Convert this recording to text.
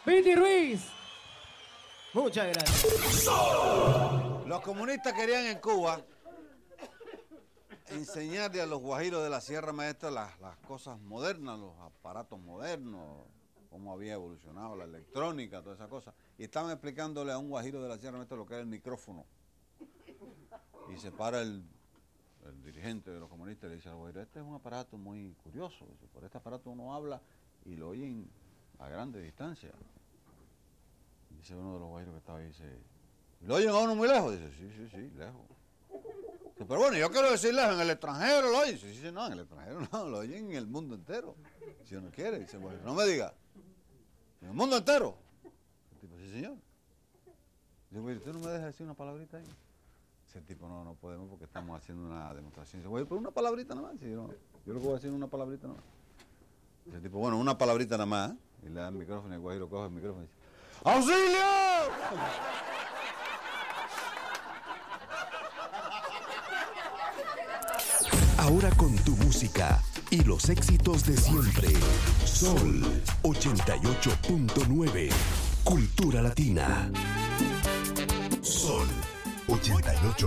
Viti Ruiz. Muchas gracias. Los comunistas querían en Cuba enseñarle a los guajiros de la Sierra Maestra las cosas modernas, los aparatos modernos, cómo había evolucionado la electrónica, todas esas cosas. Y estaban explicándole a un guajiro de la Sierra Maestra lo que era el micrófono. Y se para el dirigente de los comunistas y le dice al guajiro, este es un aparato muy curioso. Dice, por este aparato uno habla y lo oyen a grande distancia. Y dice uno de los guajiros que estaba ahí, dice, ¿lo oyen a uno muy lejos? Dice, sí, lejos. Dice, pero bueno, yo quiero decir lejos, en el extranjero lo oyen. Dice, no, en el extranjero no, lo oyen en el mundo entero. Si uno quiere, dice, bueno, no me diga, en el mundo entero. El tipo, sí señor. Dice, güey, ¿tú no me dejas decir una palabrita ahí? Dice el tipo, no podemos porque estamos haciendo una demostración. Dice, güey, pero una palabrita nada más. Dice, yo lo que voy a decir es una palabrita nada más. Dice el tipo, bueno, una palabrita nada más. Y le da el micrófono y el guajiro coge el micrófono y dice, ¡auxilio! Ahora con tu música y los éxitos de siempre. Sol 88.9. Cultura Latina. Sol 88.